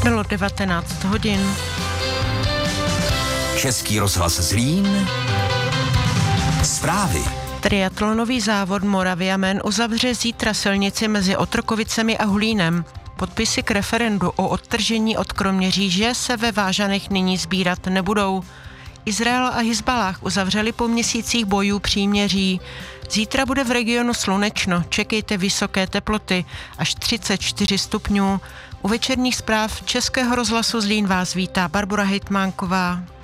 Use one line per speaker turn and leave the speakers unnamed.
Bylo 19 hodin.
Český rozhlas Zlín. Zprávy.
Triatlonový závod Moraviamen uzavře zítra silnici mezi Otrokovicemi a Hulínem. Podpisy k referendu o odtržení od Kroměříže se ve Vážanech nyní sbírat nebudou. Izrael a Hizbalách uzavřeli po měsících bojů příměří. Zítra bude v regionu slunečno, čekejte vysoké teploty, až 34 stupňů. U večerních zpráv Českého rozhlasu Zlín vás vítá Barbora Hejtmánková.